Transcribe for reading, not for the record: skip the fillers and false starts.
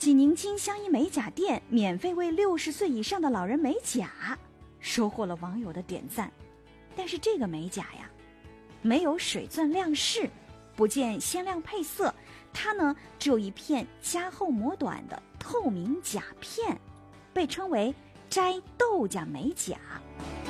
济宁金相宜美甲店免费为60岁以上的老人美甲，收获了网友的点赞。但是这个美甲呀，没有水钻亮饰，不见鲜亮配色，它呢只有一片加厚磨短的透明甲片，被称为摘豆荚美甲。